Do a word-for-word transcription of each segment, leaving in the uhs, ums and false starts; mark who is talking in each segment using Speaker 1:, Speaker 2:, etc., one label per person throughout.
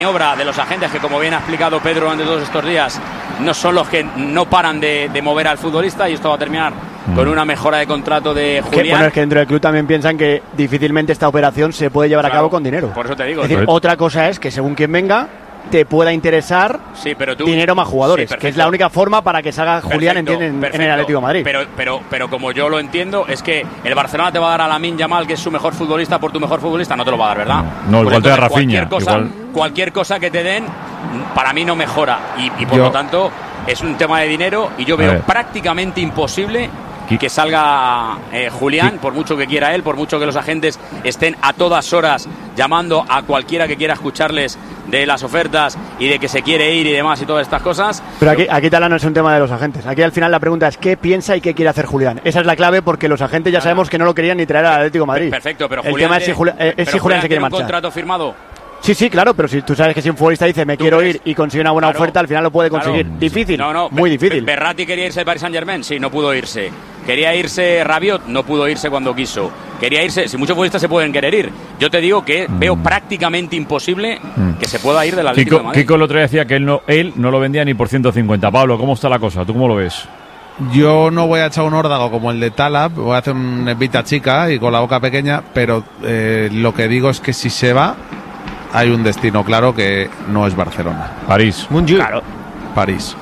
Speaker 1: Obra de los agentes que, como bien ha explicado Pedro durante todos estos días, no son los que no paran de, de mover al futbolista, y esto va a terminar mm. con una mejora de contrato de Julián.
Speaker 2: Que, bueno, es que dentro del club también piensan que difícilmente esta operación se puede llevar claro, a cabo con dinero.
Speaker 1: Por eso te digo.
Speaker 2: Es decir, otra cosa es que según quien venga te pueda interesar
Speaker 1: sí, pero tú,
Speaker 2: dinero más jugadores,
Speaker 1: sí,
Speaker 2: que es la única forma para que salga Julián
Speaker 1: perfecto,
Speaker 2: en,
Speaker 1: perfecto.
Speaker 2: en el Atlético de Madrid.
Speaker 1: Pero, pero, pero como yo lo entiendo, es que el Barcelona te va a dar a Lamine Yamal, que es su mejor futbolista, por tu mejor futbolista, no te lo va a dar, ¿verdad?
Speaker 3: No, no igual te da Rafinha.
Speaker 1: Cualquier cosa,
Speaker 3: igual...
Speaker 1: cualquier cosa que te den, para mí no mejora. Y, y por
Speaker 3: yo...
Speaker 1: lo tanto, es un tema de dinero, y yo veo prácticamente imposible que salga eh, Julián, por mucho que quiera él, por mucho que los agentes estén a todas horas llamando a cualquiera que quiera escucharles de las ofertas y de que se quiere ir y demás y todas estas cosas.
Speaker 2: Pero aquí, aquí Tala, no es un tema de los agentes. Aquí al final la pregunta es ¿qué piensa y qué quiere hacer Julián? Esa es la clave, porque los agentes ya claro. sabemos que no lo querían ni traer al Atlético de Madrid.
Speaker 1: Perfecto, pero
Speaker 2: el
Speaker 1: Julián
Speaker 2: tema es si Julián, eh, es si Julián se quiere marchar.
Speaker 1: ¿Un contrato firmado?
Speaker 2: Sí, sí, claro, pero si tú sabes que si un futbolista dice me quiero
Speaker 1: crees?
Speaker 2: ir y consigue una buena
Speaker 1: claro,
Speaker 2: oferta, al final lo puede conseguir.
Speaker 1: Claro.
Speaker 2: Difícil,
Speaker 1: no, no,
Speaker 2: muy difícil.
Speaker 1: Berratti quería irse al Paris Saint-Germain, sí, no pudo irse. Quería irse Rabiot, no pudo irse cuando quiso. Quería irse, si muchos futbolistas se pueden querer ir. Yo te digo que mm. veo prácticamente imposible mm. que se pueda ir del Atlético de Madrid.
Speaker 3: Kiko el otro día decía que él no, él no lo vendía ni por ciento cincuenta. Pablo, ¿cómo está la cosa? ¿Tú cómo lo ves?
Speaker 4: Yo no voy a echar un órdago como el de Talab, voy a hacer una evita chica y con la boca pequeña, pero eh, lo que digo es que si se va, hay un destino claro que no es Barcelona.
Speaker 3: París.
Speaker 2: Claro.
Speaker 4: París.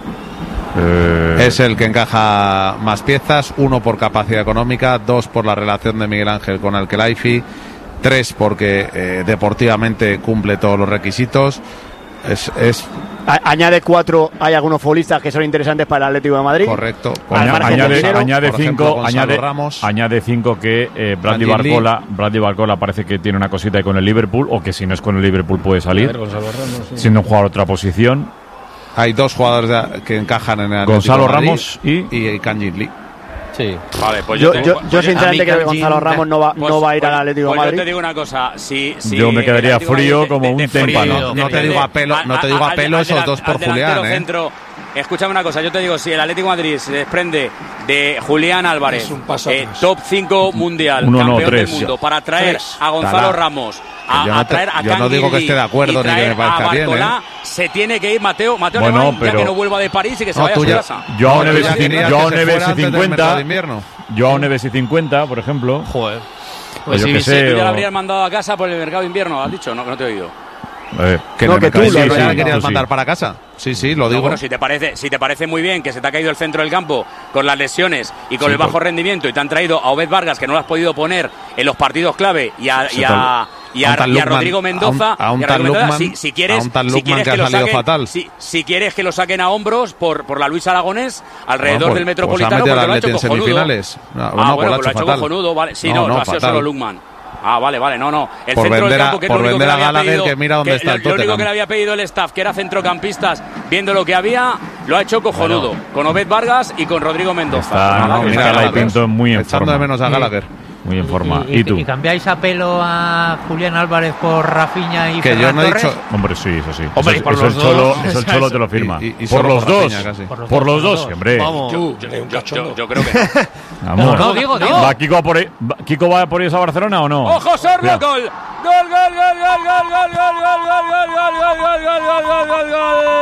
Speaker 3: Eh...
Speaker 4: Es el que encaja más piezas, uno por capacidad económica, dos por la relación de Miguel Ángel con Al-Khelaifi, tres porque eh, deportivamente cumple todos los requisitos. Es, es
Speaker 2: añade cuatro, hay algunos futbolistas que son interesantes para el Atlético de Madrid.
Speaker 4: Correcto.
Speaker 3: Añade, añade, añade cinco,
Speaker 4: ejemplo,
Speaker 3: añade,
Speaker 4: Ramos,
Speaker 3: añade cinco que eh, Bradley Barcola, Bradley Barcola parece que tiene una cosita ahí con el Liverpool, o que si no es con el Liverpool puede salir, ver, Ramos, sí. siendo un jugador otra posición.
Speaker 4: Hay dos jugadores de, que encajan en el
Speaker 3: Gonzalo
Speaker 4: Atlético de Madrid
Speaker 3: Ramos y
Speaker 4: y Kang-in Lee.
Speaker 1: Sí. Vale, pues
Speaker 2: yo,
Speaker 1: yo,
Speaker 2: yo,
Speaker 1: tengo,
Speaker 2: yo sinceramente creo que Gonzalo Ramos no va,
Speaker 1: pues,
Speaker 2: no va a ir
Speaker 1: pues,
Speaker 2: al Atlético
Speaker 1: pues
Speaker 2: de Madrid.
Speaker 1: Yo te digo una cosa, si, si
Speaker 3: yo me quedaría frío como
Speaker 1: de, de,
Speaker 3: un
Speaker 1: de
Speaker 3: témpano.
Speaker 4: No, no te digo a pelo, no te digo a pelo
Speaker 1: al,
Speaker 4: esos
Speaker 1: al,
Speaker 4: dos por
Speaker 1: al
Speaker 4: Julián, ¿eh?
Speaker 1: Centro, escúchame una cosa, yo te digo, si el Atlético de Madrid se desprende de Julián Álvarez, eh, top cinco mundial,
Speaker 3: Uno,
Speaker 1: campeón
Speaker 3: no, tres.
Speaker 1: del mundo, para traer
Speaker 4: tres.
Speaker 1: a Gonzalo
Speaker 4: Tala.
Speaker 1: Ramos, a,
Speaker 4: yo no, te,
Speaker 1: a traer a
Speaker 4: yo no digo que esté de acuerdo ni que me parezca bien, ¿eh?
Speaker 1: Se tiene que ir Mateo, Mateo
Speaker 3: bueno,
Speaker 1: Alemán,
Speaker 3: pero...
Speaker 1: ya que no vuelva de París y que se
Speaker 4: no,
Speaker 1: vaya a su
Speaker 4: ya,
Speaker 1: casa.
Speaker 3: Yo a un
Speaker 4: no,
Speaker 3: Neves y cincuenta, yo a un Neves y cincuenta, por ejemplo.
Speaker 1: Joder.
Speaker 3: Pues
Speaker 1: pues
Speaker 3: yo
Speaker 1: si,
Speaker 3: sé,
Speaker 1: si tú ya
Speaker 3: o...
Speaker 1: lo habrías mandado a casa por el mercado de invierno, has dicho, no, que no te he oído.
Speaker 3: A ver,
Speaker 4: que
Speaker 2: no,
Speaker 4: no,
Speaker 2: que tú
Speaker 4: sí,
Speaker 2: lo
Speaker 4: sí,
Speaker 2: sí,
Speaker 4: sí, querías
Speaker 3: sí.
Speaker 4: mandar para casa. Sí, sí, lo
Speaker 1: no,
Speaker 4: digo.
Speaker 1: Bueno, si te parece, si te parece muy bien que se te ha caído el centro del campo con las lesiones y con
Speaker 4: sí,
Speaker 1: el bajo
Speaker 4: por...
Speaker 1: rendimiento, y te han traído a Obed Vargas, que no lo has podido poner en los partidos clave, y a, y a, y a, y a Rodrigo Mendoza,
Speaker 4: a un, a un
Speaker 1: y a
Speaker 4: tal
Speaker 1: Mendoza,
Speaker 4: Lukman,
Speaker 1: si, si quieres,
Speaker 4: a un tal
Speaker 1: si quieres
Speaker 4: que,
Speaker 1: que
Speaker 4: ha
Speaker 1: lo
Speaker 4: salido
Speaker 1: saquen,
Speaker 4: fatal.
Speaker 1: Si, si quieres que lo saquen a hombros por, por la Luis Aragonés alrededor
Speaker 4: no, pues,
Speaker 1: del Metropolitano,
Speaker 4: pues
Speaker 1: porque lo ha hecho
Speaker 4: en
Speaker 1: cojonudo.
Speaker 4: Semifinales. No,
Speaker 1: ah,
Speaker 4: no,
Speaker 1: bueno,
Speaker 4: pues
Speaker 1: lo ha hecho
Speaker 4: fatal.
Speaker 1: cojonudo, vale. Sí, no,
Speaker 4: no,
Speaker 1: no,
Speaker 4: no
Speaker 1: ha sido
Speaker 4: fatal.
Speaker 1: solo Lukman. Ah, vale, vale, no, no. El
Speaker 4: por
Speaker 1: centro
Speaker 4: vender
Speaker 1: del campo, que
Speaker 4: a,
Speaker 1: es lo único que le había
Speaker 4: Gallagher,
Speaker 1: pedido,
Speaker 4: que mira dónde
Speaker 1: que
Speaker 4: está
Speaker 1: lo,
Speaker 4: el
Speaker 1: lo único
Speaker 4: Tottenham.
Speaker 1: que le había pedido el staff, que era centrocampistas, viendo lo que había, lo ha hecho cojonudo. Bueno. Con Obed Vargas y con Rodrigo Mendoza.
Speaker 3: Está, no, mira, mira, Pinto muy en
Speaker 4: echando
Speaker 3: forma.
Speaker 4: de menos a Gallagher.
Speaker 3: Muy en forma.
Speaker 5: ¿Y, y,
Speaker 3: ¿Y tú?
Speaker 5: ¿Y cambiáis a pelo a Julián Álvarez por Rafinha y
Speaker 4: que
Speaker 5: Ferran
Speaker 4: yo no he
Speaker 5: Torres?
Speaker 4: dicho.
Speaker 3: Hombre, sí, eso sí.
Speaker 5: Hombre,
Speaker 3: eso,
Speaker 5: por
Speaker 3: eso
Speaker 5: los
Speaker 3: el Cholo,
Speaker 5: dos.
Speaker 3: eso el Cholo te lo firma.
Speaker 4: Y, y
Speaker 3: por, los
Speaker 4: por
Speaker 3: dos,
Speaker 4: Rafinha,
Speaker 3: por,
Speaker 5: por
Speaker 3: los
Speaker 5: los
Speaker 3: dos,
Speaker 5: dos,
Speaker 3: hombre.
Speaker 1: Vamos. Yo, yo, yo, yo creo que no.
Speaker 3: Vamos.
Speaker 5: No, digo, digo.
Speaker 3: ¿Va Kiko, a por, va, Kiko va por ellos a Barcelona o no?
Speaker 1: ¡Ojo, Sorlo! ¡Gol! ¡Gol, gol, gol, gol, gol, gol, gol, gol, gol, gol, gol, gol, gol, gol, gol, gol,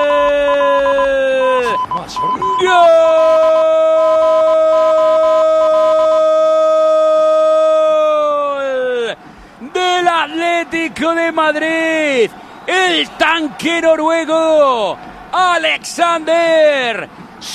Speaker 1: gol! ¡Gol! Del Atlético de Madrid. El tanque noruego Alexander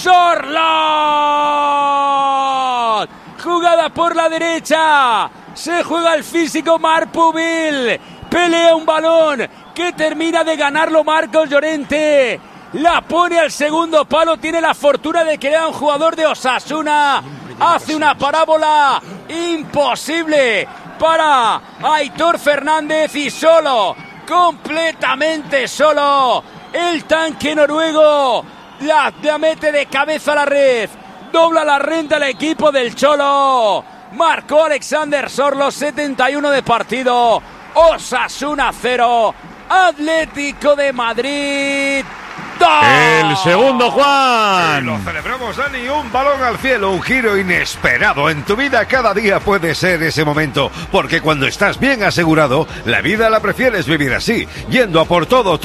Speaker 1: Sorloth. Jugada por la derecha. Se juega el físico Marc Pubil. Pelea un balón que termina de ganarlo Marcos Llorente. La pone al segundo palo. Tiene la fortuna de que era un jugador de Osasuna. Hace una parábola imposible para Aitor Fernández y solo, completamente solo, el tanque noruego la, la mete de cabeza a la red. Dobla la renta el equipo del Cholo. Marcó Alexander Sorloth, setenta y uno de partido. Osasuna cero, Atlético de Madrid
Speaker 3: El segundo, Juan.
Speaker 6: Lo celebramos, Dani. Un balón al cielo, un giro inesperado. En tu vida cada día puede ser ese momento, porque cuando estás bien asegurado, la vida la prefieres vivir así, yendo a por todo.